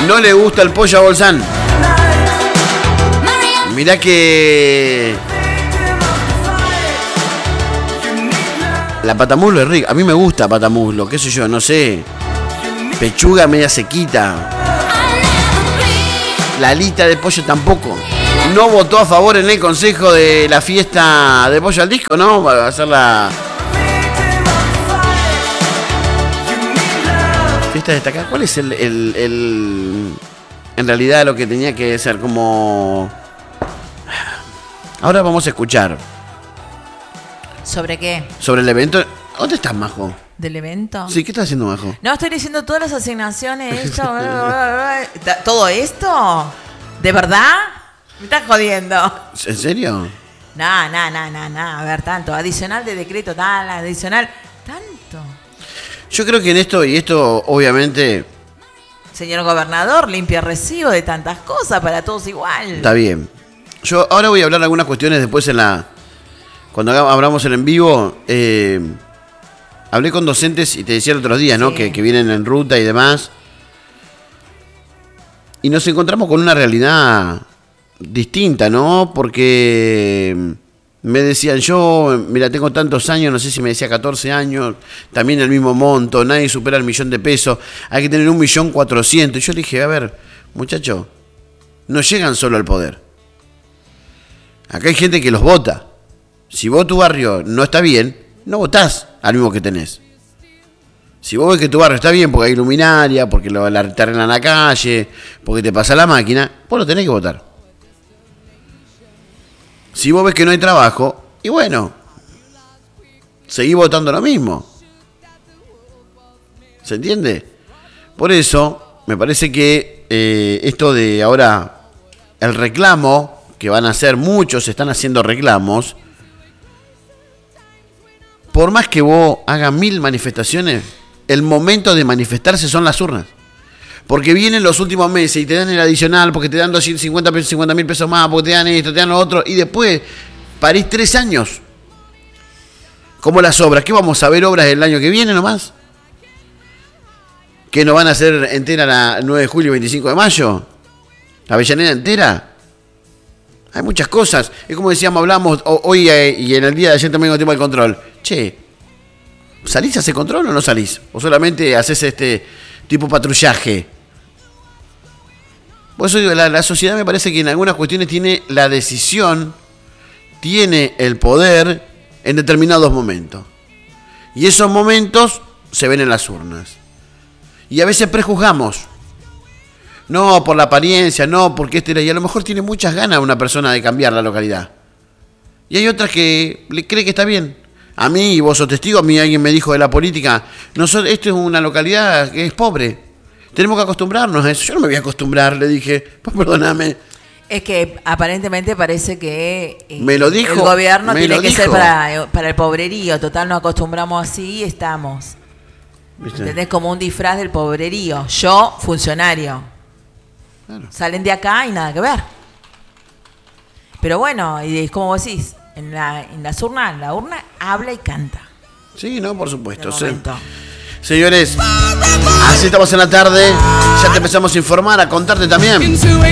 No le gusta el pollo a Bolsán. Mirá que la patamuslo es rica. A mí me gusta patamuslo, qué sé yo, no sé. Pechuga media sequita. La alita de pollo tampoco. No votó a favor en el consejo de la fiesta de pollo al disco, ¿no? Para hacer la fiesta destacada. ¿Cuál es en realidad lo que tenía que ser? Como... Ahora vamos a escuchar. ¿Sobre qué? Sobre el evento. ¿Dónde estás, Majo? ¿Del evento? Sí, ¿qué estás haciendo, Majo? No, estoy diciendo todas las asignaciones, esto, ¿todo esto? ¿De verdad? ¿Me estás jodiendo? ¿En serio? No, a ver, tanto. Adicional de decreto, tal, adicional. ¿Tanto? Yo creo que en esto, y esto obviamente... Señor gobernador, limpia recibo de tantas cosas para todos igual. Está bien. Yo ahora voy a hablar algunas cuestiones después cuando hablamos en vivo. Hablé con docentes y te decía el otro día, ¿no? Sí. Que vienen en ruta y demás. Y nos encontramos con una realidad distinta, ¿no? Porque me decían, yo, mira, tengo tantos años, no sé si me decía 14 años, también el mismo monto, nadie supera el $1.000.000, hay que tener 1.400.000. Y yo le dije, a ver, muchacho, no llegan solo al poder. Acá hay gente que los vota. Si vos tu barrio no está bien, no votás al mismo que tenés. Si vos ves que tu barrio está bien porque hay luminaria, porque te arreglan la calle, porque te pasa la máquina, vos lo tenés que votar. Si vos ves que no hay trabajo, y bueno, seguí votando lo mismo. ¿Se entiende? Por eso, me parece que esto de ahora, el reclamo, que van a hacer muchos, están haciendo reclamos, por más que vos hagas 1000 manifestaciones, el momento de manifestarse son las urnas. Porque vienen los últimos meses y te dan el adicional, porque te dan 250 pesos, 50.000 pesos más, porque te dan esto, te dan lo otro, y después parís 3 años. Como las obras. ¿Qué vamos a ver obras el año que viene nomás? ¿Qué no van a hacer entera la 9 de julio y 25 de mayo? ¿La Avellaneda entera? Hay muchas cosas. Es como decíamos, hablamos hoy y en el día de ayer también con el tema del control. Che, ¿salís a hacer control o no salís? ¿O solamente haces este tipo patrullaje? Por eso digo, la sociedad me parece que en algunas cuestiones tiene la decisión, tiene el poder en determinados momentos. Y esos momentos se ven en las urnas. Y a veces prejuzgamos. No por la apariencia, no porque y a lo mejor tiene muchas ganas una persona de cambiar la localidad. Y hay otras que le cree que está bien. A mí, y vos sos testigo, a mí alguien me dijo de la política, esto es una localidad que es pobre. Tenemos que acostumbrarnos a eso. Yo no me voy a acostumbrar, le dije, pues perdóname. Es que aparentemente parece que me lo dijo, el gobierno tiene que ser para el pobrerío. Total, nos acostumbramos así y estamos. ¿Viste? ¿Entendés? Como un disfraz del pobrerío. Yo, funcionario. Claro. Salen de acá y nada que ver. Pero bueno, y es como vos decís, en las urnas, la urna habla y canta. Sí, no, por supuesto. Señores, así estamos en la tarde. Ya te empezamos a informar, a contarte también